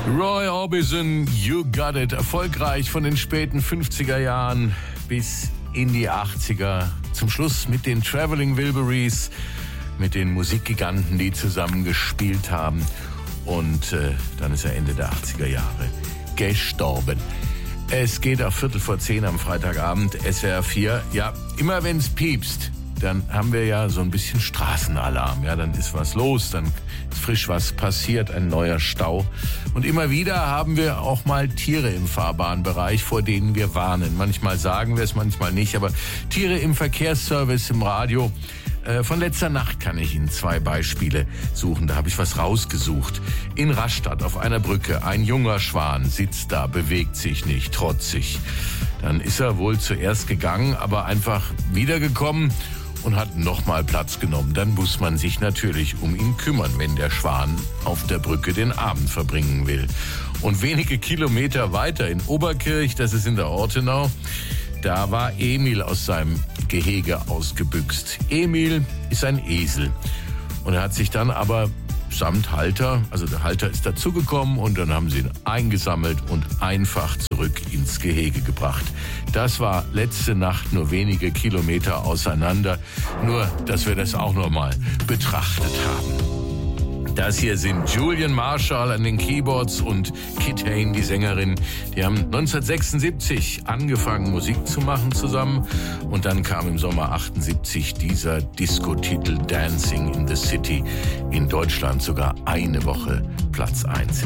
Roy Orbison, You Got It. Erfolgreich von den späten 50er Jahren bis in die 80er. Zum Schluss mit den Traveling Wilburys, mit den Musikgiganten, die zusammen gespielt haben. Und dann ist er Ende der 80er Jahre gestorben. Es geht auf 9:45 am Freitagabend, SWR 4. Ja, immer wenn es piepst, dann haben wir ja so ein bisschen Straßenalarm. Ja, dann ist was los, dann ist frisch was passiert, ein neuer Stau. Und immer wieder haben wir auch mal Tiere im Fahrbahnbereich, vor denen wir warnen. Manchmal sagen wir es, manchmal nicht. Aber Tiere im Verkehrsservice, im Radio. Von letzter Nacht kann ich Ihnen 2 Beispiele suchen. Da habe ich was rausgesucht. In Rastatt auf einer Brücke. Ein junger Schwan sitzt da, bewegt sich nicht, trotzig. Dann ist er wohl zuerst gegangen, aber einfach wiedergekommen und hat nochmal Platz genommen. Dann muss man sich natürlich um ihn kümmern, wenn der Schwan auf der Brücke den Abend verbringen will. Und wenige Kilometer weiter in Oberkirch, das ist in der Ortenau, da war Emil aus seinem Gehege ausgebüxt. Emil ist ein Esel. Und er hat sich dann aber samt Halter, also der Halter ist dazugekommen und dann haben sie ihn eingesammelt und einfach zurück ins Gehege gebracht. Das war letzte Nacht nur wenige Kilometer auseinander. Nur, dass wir das auch noch mal betrachtet haben. Das hier sind Julian Marshall an den Keyboards und Kit Hain, die Sängerin. Die haben 1976 angefangen, Musik zu machen zusammen. Und dann kam im Sommer 78 dieser Disco-Titel Dancing in the City. In Deutschland sogar eine Woche Platz 1.